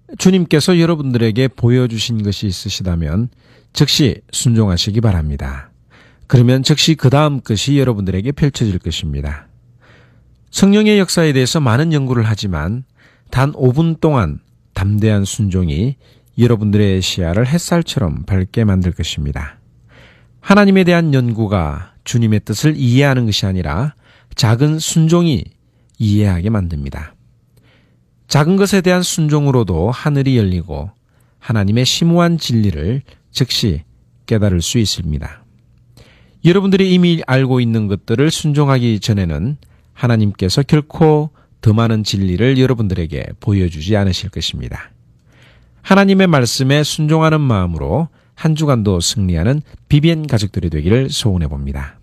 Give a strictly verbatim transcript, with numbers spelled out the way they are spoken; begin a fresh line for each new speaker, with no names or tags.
주님께서 여러분들에게 보여주신 것이 있으시다면 즉시 순종하시기 바랍니다. 그러면 즉시 그 다음 것이 여러분들에게 펼쳐질 것입니다. 성령의 역사에 대해서 많은 연구를 하지만 단 오 분 동안 담대한 순종이 여러분들의 시야를 햇살처럼 밝게 만들 것입니다. 하나님에 대한 연구가 주님의 뜻을 이해하는 것이 아니라 작은 순종이 이해하게 만듭니다. 작은 것에 대한 순종으로도 하늘이 열리고 하나님의 심오한 진리를 즉시 깨달을 수 있습니다. 여러분들이 이미 알고 있는 것들을 순종하기 전에는 하나님께서 결코 더 많은 진리를 여러분들에게 보여주지 않으실 것입니다. 하나님의 말씀에 순종하는 마음으로 한 주간도 승리하는 비비엔 가족들이 되기를 소원해 봅니다.